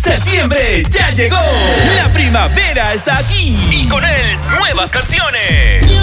Septiembre ya llegó. La primavera está aquí. Y con él, nuevas canciones.